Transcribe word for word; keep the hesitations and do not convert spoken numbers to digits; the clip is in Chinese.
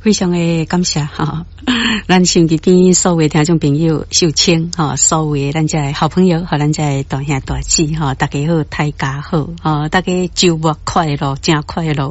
非常的感谢哈，咱手机边所有听众朋友秀清哈，所有咱这好朋友和咱这大兄大姊哈，大家好，大家好哈，大家周末快乐，真快乐。